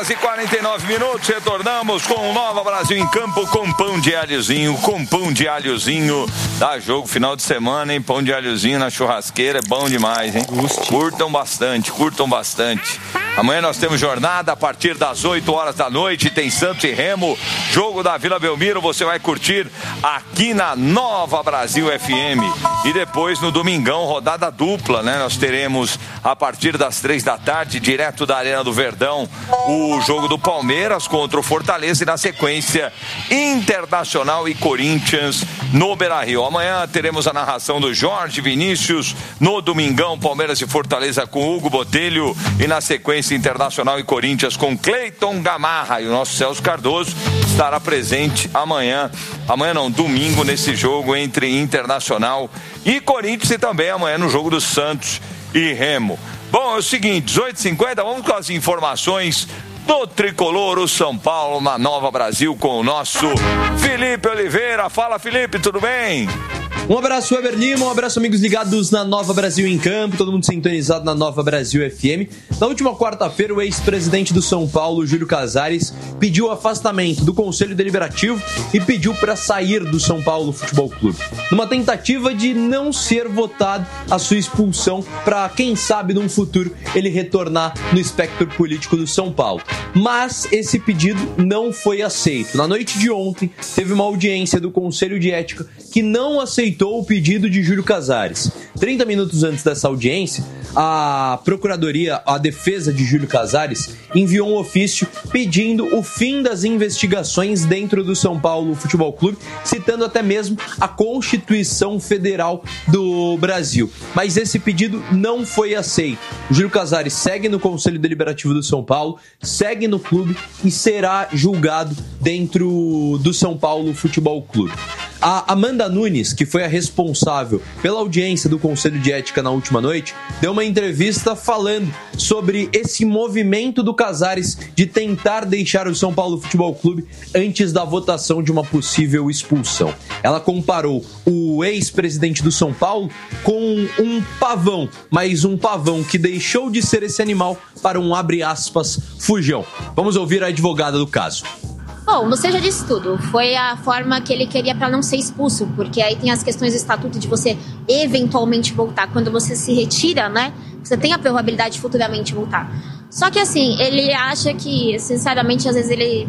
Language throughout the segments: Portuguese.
6h49, retornamos com o Nova Brasil em Campo com pão de alhozinho, dá jogo final de semana, hein? Pão de alhozinho na churrasqueira é bom demais, hein? Curtam bastante. Amanhã nós temos jornada a partir das 8 horas da noite, tem Santos e Remo, jogo da Vila Belmiro, você vai curtir aqui na Nova Brasil FM. E depois no domingão, rodada dupla, né? Nós teremos a partir das 3 da tarde, direto da Arena do Verdão, o jogo do Palmeiras contra o Fortaleza e na sequência Internacional e Corinthians no Beira-Rio. Amanhã teremos a narração do Jorge Vinícius, no domingão Palmeiras e Fortaleza com Hugo Botelho e na sequência Internacional e Corinthians com Cleiton Gamarra, e o nosso Celso Cardoso estará presente domingo nesse jogo entre Internacional e Corinthians e também amanhã no jogo do Santos e Remo. Bom, é o seguinte, 18h50, vamos com as informações do Tricolor, o São Paulo na Nova Brasil com o nosso Felipe Oliveira. Fala, Felipe, tudo bem? Um abraço, Weber Lima, um abraço, amigos ligados na Nova Brasil em Campo, todo mundo sintonizado na Nova Brasil FM. Na última quarta-feira, o ex-presidente do São Paulo, Júlio Casares, pediu o afastamento do Conselho Deliberativo e pediu para sair do São Paulo Futebol Clube, numa tentativa de não ser votado a sua expulsão para, quem sabe, num futuro, ele retornar no espectro político do São Paulo. Mas esse pedido não foi aceito. Na noite de ontem, teve uma audiência do Conselho de Ética que não aceitou o pedido de Júlio Casares. 30 minutos antes dessa audiência, a Procuradoria, a defesa de Júlio Casares, enviou um ofício pedindo o fim das investigações dentro do São Paulo Futebol Clube, citando até mesmo a Constituição Federal do Brasil. Mas esse pedido não foi aceito. O Júlio Casares segue no Conselho Deliberativo do São Paulo, segue no clube e será julgado dentro do São Paulo Futebol Clube. A Amanda Nunes, que foi a responsável pela audiência do Conselho de Ética na última noite, deu uma entrevista falando sobre esse movimento do Casares de tentar deixar o São Paulo Futebol Clube antes da votação de uma possível expulsão. Ela comparou o ex-presidente do São Paulo com um pavão, mas um pavão que deixou de ser esse animal para um, abre aspas, fujão. Vamos ouvir a advogada do caso. Bom, você já disse tudo. Foi a forma que ele queria para não ser expulso, porque aí tem as questões do estatuto de você eventualmente voltar. Quando você se retira, né, você tem a probabilidade de futuramente voltar. Só que assim, ele acha que, sinceramente, às vezes ele...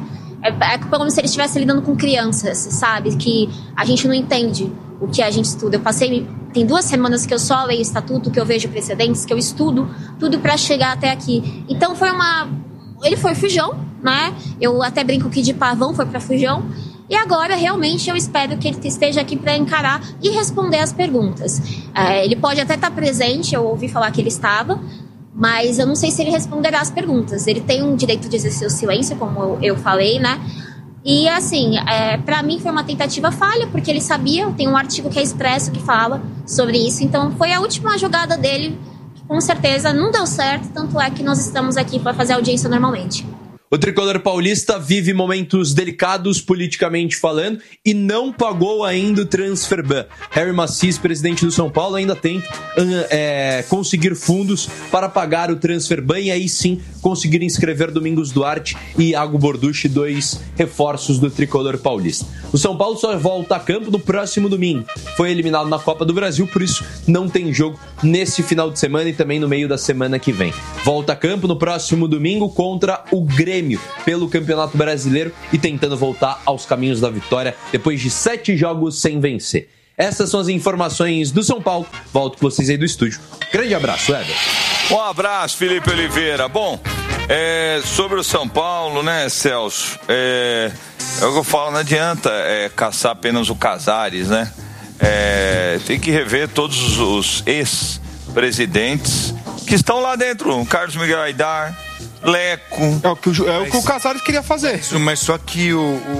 É como se ele estivesse lidando com crianças, sabe? Que a gente não entende o que a gente estuda. Eu passei... Tem 2 semanas que eu só leio estatuto, que eu vejo precedentes, que eu estudo tudo para chegar até aqui. Então foi uma... Ele foi fujão, né? Eu até brinco que de pavão foi para fujão. E agora, realmente, eu espero que ele esteja aqui para encarar e responder as perguntas. Ele pode até estar presente, eu ouvi falar que ele estava, mas eu não sei se ele responderá as perguntas. Ele tem um direito de exercer o silêncio, como eu falei, né? E, assim, para mim foi uma tentativa falha, porque ele sabia, tem um artigo que é expresso que fala sobre isso. Então, foi a última jogada dele. Com certeza não deu certo, tanto é que nós estamos aqui para fazer audiência normalmente. O tricolor paulista vive momentos delicados politicamente falando e não pagou ainda o transferban. Harry Macis, presidente do São Paulo, ainda tenta conseguir fundos para pagar o transferban e aí sim conseguir inscrever Domingos Duarte e Iago Borducci, 2 reforços do tricolor paulista. O São Paulo só volta a campo no próximo domingo. Foi eliminado na Copa do Brasil, por isso não tem jogo nesse final de semana e também no meio da semana que vem. Volta a campo no próximo domingo contra o Grêmio pelo Campeonato Brasileiro e tentando voltar aos caminhos da vitória depois de 7 jogos sem vencer. Essas são as informações do São Paulo. Volto com vocês aí do estúdio. Grande abraço, Éder. Um abraço, Felipe Oliveira. Bom, sobre o São Paulo, né, Celso? É o que eu falo, não adianta caçar apenas o Casares, né? Tem que rever todos os ex-presidentes que estão lá dentro. O Carlos Miguel Aidar, Leco. É o que o Casares queria fazer. Mas só que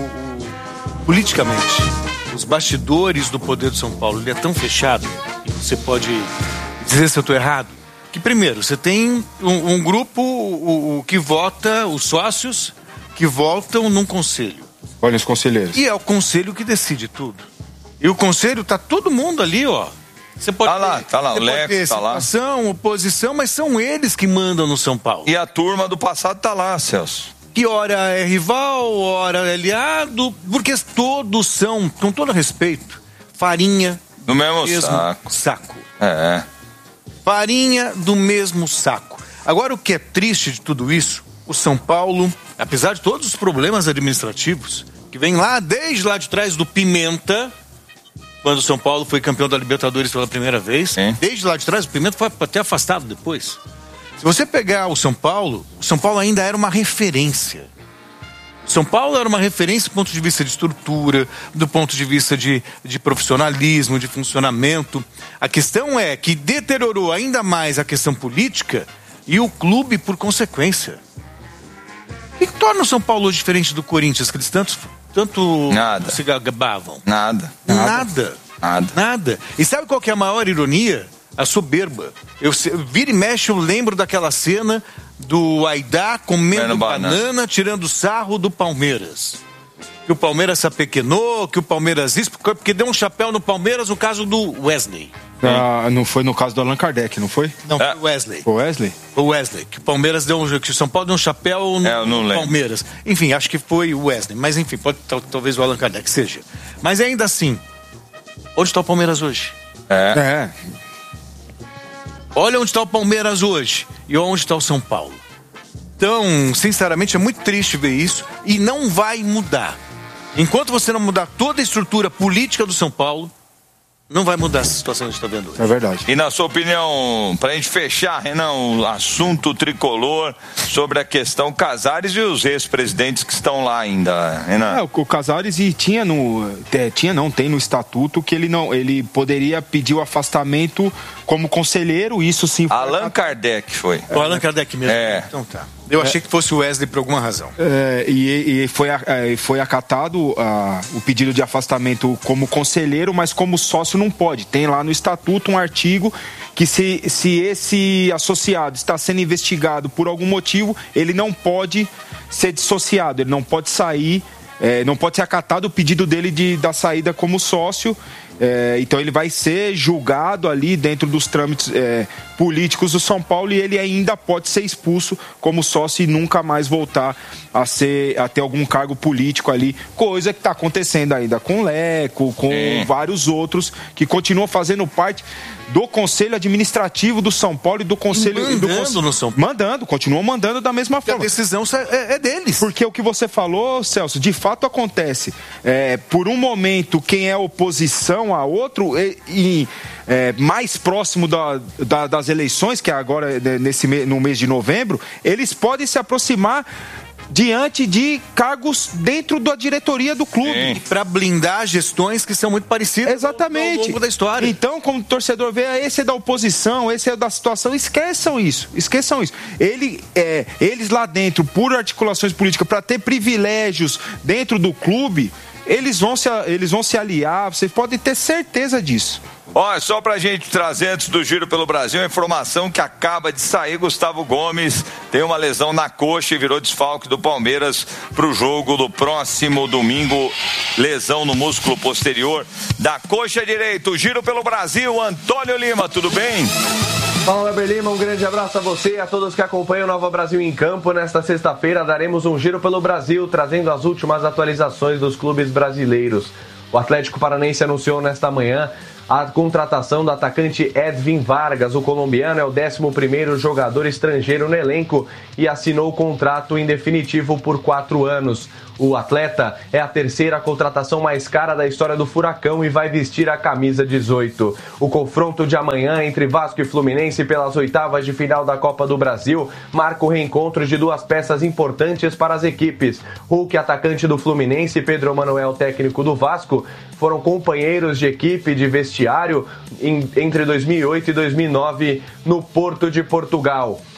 politicamente, os bastidores do poder do São Paulo, ele é tão fechado, e você pode dizer se eu estou errado, que primeiro, você tem um grupo que vota, os sócios que votam num conselho. Olha os conselheiros. E é o conselho que decide tudo. E o conselho tá todo mundo ali, ó, Você pode tá lá, o Leco tá lá. Situação, oposição, mas são eles que mandam no São Paulo. E a turma do passado tá lá, Celso. Que hora é rival, hora é aliado, porque todos são, com todo respeito, farinha do mesmo saco. É. Farinha do mesmo saco. Agora, o que é triste de tudo isso, o São Paulo, apesar de todos os problemas administrativos, que vem desde lá de trás do Pimenta, quando o São Paulo foi campeão da Libertadores pela primeira vez, desde lá de trás, o Pimenta foi até afastado depois. Se você pegar o São Paulo ainda era uma referência. São Paulo era uma referência do ponto de vista de estrutura, do ponto de vista de profissionalismo, de funcionamento. A questão é que deteriorou ainda mais a questão política e o clube por consequência. O que torna o São Paulo hoje diferente do Corinthians, que eles tanto se gabavam? Nada. E sabe qual que é a maior ironia? A soberba. Vira e mexe, eu lembro daquela cena do Aidá comendo banana, tirando sarro do Palmeiras. Que o Palmeiras se apequenou, que o Palmeiras porque deu um chapéu no Palmeiras no caso do Wesley. Não foi no caso do Allan Kardec, não foi? Não, foi o Wesley. O Wesley? O Wesley, que o Palmeiras que o São Paulo deu um chapéu no Palmeiras. Enfim, acho que foi o Wesley, mas enfim, talvez o Allan Kardec seja. Mas ainda assim, onde está o Palmeiras hoje? Olha onde está o Palmeiras hoje e onde está o São Paulo. Então, sinceramente, é muito triste ver isso e não vai mudar. Enquanto você não mudar toda a estrutura política do São Paulo, não vai mudar essa situação que a gente está vendo hoje. É verdade. E na sua opinião, pra gente fechar, Renan, o assunto tricolor sobre a questão Casares e os ex-presidentes que estão lá ainda, Renan? O Casares tem no estatuto que ele poderia pedir o afastamento como conselheiro, isso sim. Allan Kardec foi. O Allan Kardec mesmo? Então tá. Eu achei que fosse o Wesley por alguma razão. E foi acatado o pedido de afastamento como conselheiro, mas como sócio não pode. Tem lá no estatuto um artigo que se esse associado está sendo investigado por algum motivo, ele não pode ser dissociado, ele não pode sair, não pode ser acatado o pedido dele da saída como sócio. Então ele vai ser julgado ali dentro dos trâmites políticos do São Paulo e ele ainda pode ser expulso como sócio e nunca mais voltar a ter algum cargo político ali, coisa que está acontecendo ainda com o Leco, com vários outros que continuam fazendo parte do Conselho Administrativo do São Paulo e do Conselho... no São Paulo. Continuam mandando da mesma forma. A decisão é deles. Porque o que você falou, Celso, de fato acontece. Por um momento, quem é oposição a outro mais próximo das eleições, que é agora no mês de novembro, eles podem se aproximar diante de cargos dentro da diretoria do clube. Para blindar gestões que são muito parecidas. Exatamente. Ao longo da história. Então, como o torcedor vê, esse é da oposição, esse é da situação, esqueçam isso. Eles lá dentro, por articulações políticas, para ter privilégios dentro do clube, eles vão se aliar, vocês podem ter certeza disso. Olha, só pra gente trazer antes do Giro pelo Brasil, a informação que acaba de sair, Gustavo Gomes tem uma lesão na coxa e virou desfalque do Palmeiras pro jogo do próximo domingo, lesão no músculo posterior da coxa direita. O Giro pelo Brasil, Antônio Lima, tudo bem? Fala, Weber Lima, um grande abraço a você e a todos que acompanham o Nova Brasil em Campo. Nesta sexta-feira daremos um Giro pelo Brasil, trazendo as últimas atualizações dos clubes brasileiros. O Atlético Paranaense anunciou nesta manhã a contratação do atacante Edvin Vargas. O colombiano é o 11º jogador estrangeiro no elenco e assinou o contrato em definitivo por 4 anos. O atleta é a 3ª contratação mais cara da história do Furacão e vai vestir a camisa 18. O confronto de amanhã entre Vasco e Fluminense pelas oitavas de final da Copa do Brasil marca o reencontro de duas peças importantes para as equipes. Hulk, atacante do Fluminense, e Pedro Manuel, técnico do Vasco, foram companheiros de equipe de vestiário entre 2008 e 2009 no Porto de Portugal.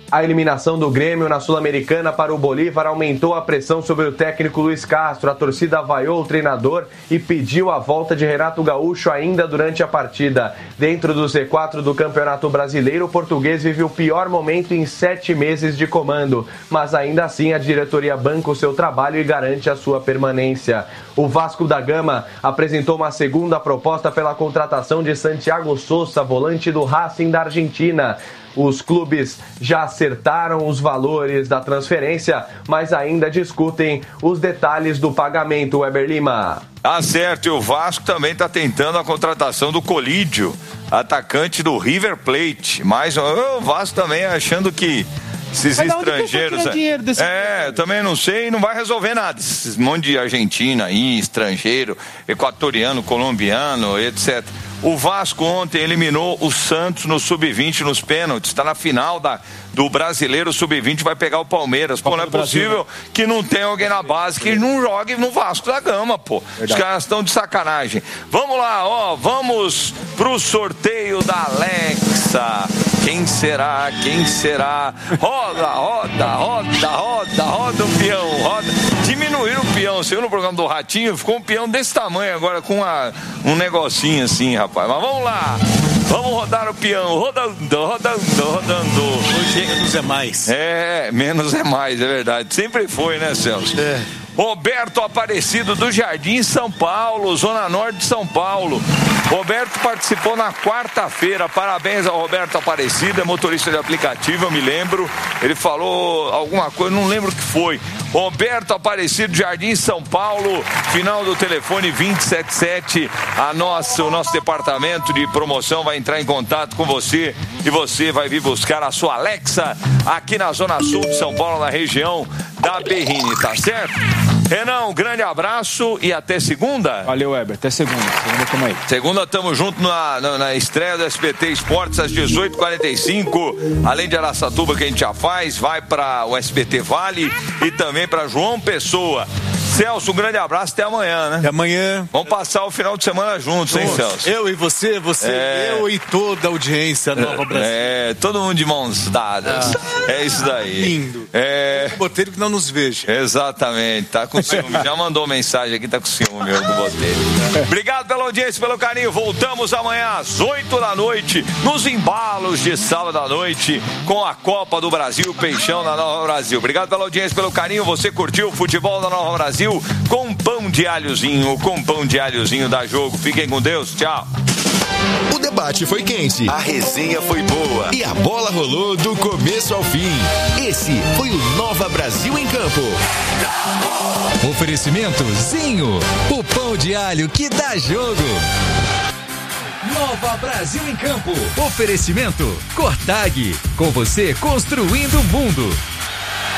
A eliminação do Grêmio na Sul-Americana para o Bolívar aumentou a pressão sobre o técnico Luiz Castro. A torcida vaiou o treinador e pediu a volta de Renato Gaúcho ainda durante a partida. Dentro do Z4 do Campeonato Brasileiro, o português vive o pior momento em 7 meses de comando. Mas ainda assim, a diretoria banca o seu trabalho e garante a sua permanência. O Vasco da Gama apresentou uma segunda proposta pela contratação de Santiago Sousa, volante do Racing da Argentina. Os clubes já acertaram os valores da transferência, mas ainda discutem os detalhes do pagamento, Weber Lima. Tá certo, e o Vasco também está tentando a contratação do Colídio, atacante do River Plate. Mas o Vasco também achando que esses estrangeiros... eu também não sei, não vai resolver nada. Esse monte de Argentina aí, estrangeiro, equatoriano, colombiano, etc. O Vasco ontem eliminou o Santos no Sub-20 nos pênaltis. Está na final do Brasileiro Sub-20, vai pegar o Palmeiras. Pô, não é possível que não tenha alguém na base que não jogue no Vasco da Gama, pô. Verdade. Os caras estão de sacanagem. Vamos lá, vamos pro sorteio da Alexa. Quem será? Quem será? Roda o peão, roda. Diminuíram o peão. Você viu no programa do Ratinho? Ficou um peão desse tamanho agora com um negocinho assim, rapaz. Mas vamos lá. Vamos rodar o peão. Rodando. Hoje menos é mais. Menos é mais, é verdade. Sempre foi, né, Celso? Roberto Aparecido do Jardim, São Paulo, Zona Norte de São Paulo. Roberto participou na quarta-feira. Parabéns ao Roberto Aparecido, é motorista de aplicativo, eu me lembro. Ele falou alguma coisa, não lembro o que foi. Roberto Aparecido, Jardim, São Paulo, final do telefone 2077. O nosso departamento de promoção vai entrar em contato com você e você vai vir buscar a sua Alexa aqui na Zona Sul de São Paulo, na região da Berrini, tá certo? Renan, um grande abraço e até segunda. Valeu, Weber, até segunda. Tamo aí. Segunda estamos juntos na estreia do SBT Esportes às 18h45. Além de Araçatuba, que a gente já faz, vai para o SBT Vale e também para João Pessoa. Celso, um grande abraço, até amanhã, né? Até amanhã. Vamos passar o final de semana juntos, hein, Celso? Eu e você, eu e toda a audiência Nova Brasil. Todo mundo de mãos dadas. É isso daí. Lindo. O Botelho que não nos veja. Exatamente, tá com ciúme. Já mandou mensagem aqui, tá com ciúme do Botelho. Obrigado pela audiência, pelo carinho. Voltamos amanhã às 8h, nos embalos de sábado à noite, com a Copa do Brasil, Peixão na Nova Brasil. Obrigado pela audiência, pelo carinho. Você curtiu o futebol da Nova Brasil com pão de alhozinho da Jogo. Fiquem com Deus, tchau. O debate foi quente, a resenha foi boa e a bola rolou do começo ao fim. Esse foi o Nova Brasil em Campo. Oferecimento Zinho, o pão de alho que dá jogo. Nova Brasil em Campo. Oferecimento Cortag, com você construindo o mundo.